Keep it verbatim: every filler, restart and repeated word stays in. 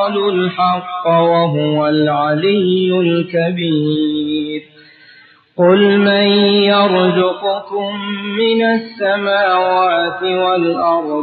قالوا الحق وهو العلي الكبير قل من يرزقكم من السماوات والأرض